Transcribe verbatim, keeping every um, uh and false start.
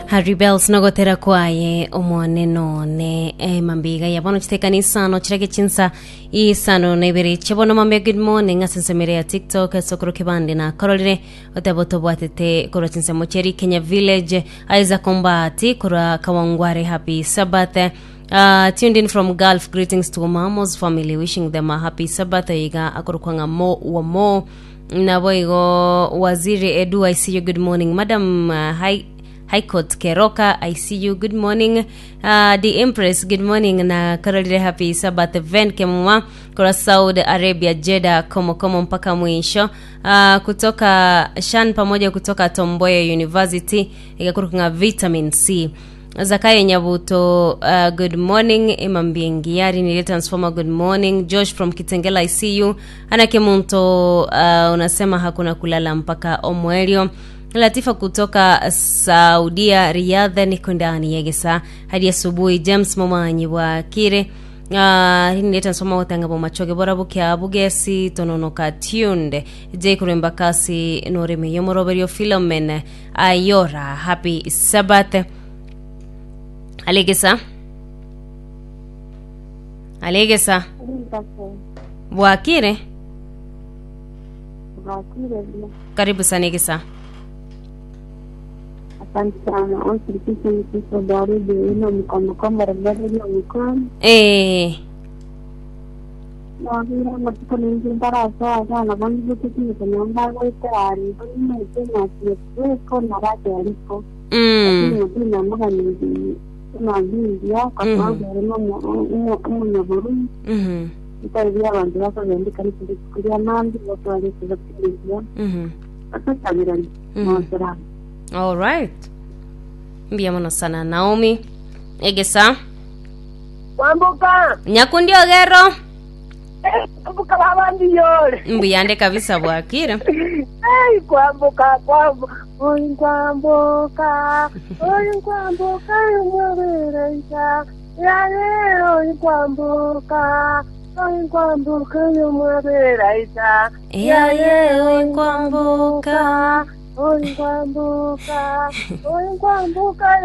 Harry Bells nogotera kwaye omwane none e mambiga yabono chitekanisa no chirage chinsa isano nebere chebono mambe good morning asensemere ya TikTok sokoro kibande na korolire otaboto bwatete koro chinsa mocheri Kenya Village aiza kombati kora kawangware happy Sabbath. Uh, tuned in from Gulf, greetings to Mamos family, wishing them a happy Sabbath. Iga akorukwanga mo wa mo na boigo waziri Edu, I see you, good morning. Madam uh, High High Court Keroka, I see you, good morning. Uh, the Empress, good morning na karolire happy Sabbath. Event kemwa kura Saudi Arabia Jeddah komo komo mpaka mwisho. Uh, kutoka Shan pamoja kutoka Tomboya University igakurukwanga vitamin C. Zakayo Nyabuto, uh, good morning. Imambiengiari ni transformer, good morning. Josh from Kitengela, I see you. Anake Munto, uh, unasema hakuna kulala mpaka Omwelio. Latifa kutoka Saudia Riyadh, niko ndani yegesa hadi asubuhi. James Momanyi wa Kire, uh, ni transformer watanga bomachoge bora bukia bugesi tononoka tunde je kuremba kasi noreme yomoroberio Philomen Ayora, happy Sabbath. Alegesa Alegesa Bwakire Bwakire karibu sana Egesa. Asante sana. Osirikisha mkisa baridi ino mkono kama rebeli ino mkono eh Mwagira matiko ningi ndara sawa sana bandi butiki nikanyamba goiterari bandi mtena sieko na rate aliko mm na mbaga ningi na bindia kwa sababu remo mwenye buru mhm itaibia bantu bako bendi kali kulia mandi watu wale kuzikia mhm asante mirani mwasera. All right, mbiyamano sana Naomi. Egesa Wambuka nyakundi ogero kwambuka babandi yole mbiyande kabisa Bwakire. Ai kwambuka kwambuka oi kwambuka oi kwambuka yumwereisha yale oi kwambuka oi kwambuka yumwereisha yale oi kwambuka oi kwambuka oi kwambuka